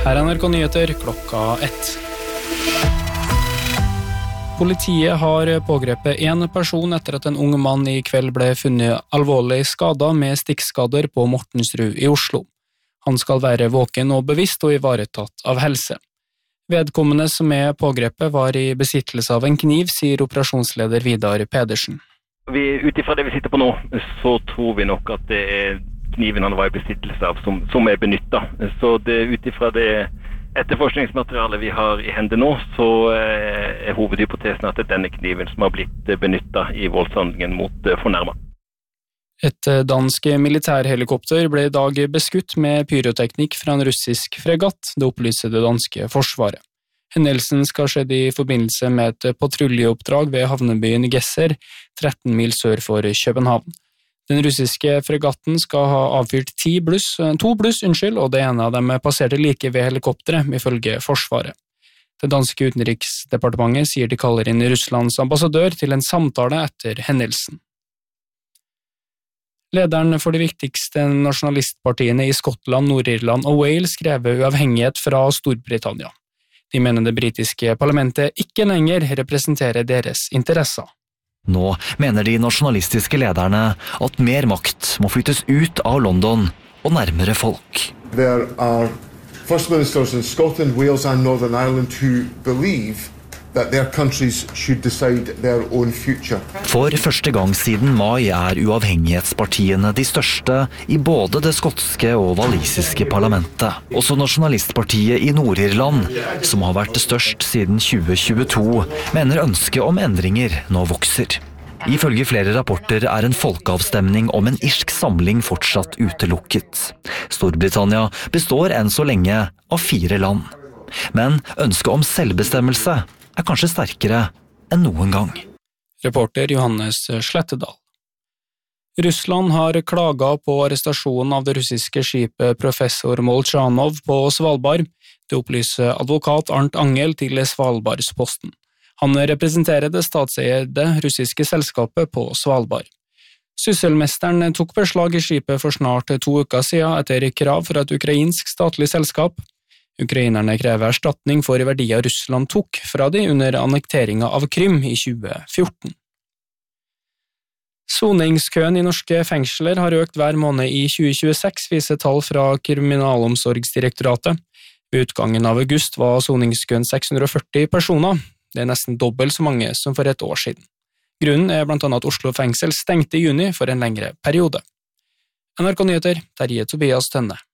Her NRK Nyheter klokka 1. Politiet har pågrepet en person etter at en ung mann i kveld ble funnet alvorlig skadet med stikkskader på Mortensrud i Oslo. Han skal være våken og bevisst og ivaretatt av helse. Vedkommende som pågrepet var i besittelse av en kniv, sier operasjonsleder Vidar Pedersen. Utifra det vi sitter på nå, så tror vi nok at det kniven han var i besittelse av som benyttet. Så utifra det etterforskningsmaterialet vi har i hendene nå, så hovedhypotesen at det denne kniven som har blitt benyttet i voldshandlingen mot fornærmet. Et dansk militærhelikopter ble i dag beskutt med pyroteknikk fra en russisk fregatt, det opplyser det danske forsvaret. Hendelsen skal skjedd i forbindelse med et patruljeoppdrag ved havnebyen Gesser, 13 mil sør for København. Den russiske fregatten skal ha avfyrt 2 bluss, og det ene av dem passerte like ved helikopteret, ifølge forsvaret. Det danske utenriksdepartementet sier de kaller inn Russlands ambassadør til en samtale etter hendelsen. Lederen for de viktigste nasjonalistpartiene i Skottland, Nord-Irland og Wales krever uavhengighet fra Storbritannia. De mener det britiske parlamentet ikke lenger representerer deres interesser. Nå mener de nasjonalistiske lederne at mer makt må flyttes ut av London og nærmere folk. There are First Ministers in Scotland, Wales and Northern Ireland who believe that their countries should decide their own future. For første gang siden mai uavhengighetspartiene de største i både det skotske og walisiske parlamentet. Også nasjonalistpartiet i Nord-Irland, som har vært størst siden 2022, mener ønsket om endringer nå vokser. Ifølge flere rapporter en folkeavstemning om en irsk samling fortsatt utelukket. Storbritannia består enn så lenge av 4 land. Men ønsket om selvbestemmelse kanskje sterkere enn noen gang. Reporter Johannes Slettedal. Russland har klaget på arrestasjonen av det russiske skipet Professor Molchanov på Svalbard. Det opplyser advokat Arnt Angel til Svalbardsposten. Han representerer det statseide russiske selskapet på Svalbard. Sysselmesteren tok beslag i skipet for snart 2 uker siden etter krav fra et ukrainsk statlig selskap. Ukrainerne krever erstatning for verdier Russland tok fra de under annekteringen av Krym i 2014. Soningskøen i norske fengsler har økt hver måned i 2026, viser tall fra Kriminalomsorgsdirektoratet. Ved utgangen av august var soningskøen 640 personer. Det nesten dobbelt så mange som for et år siden. Grunnen blant annet at Oslo fengsel stengte i juni for en lengre periode. NRK Nyheter, Terje Tobias Tønne.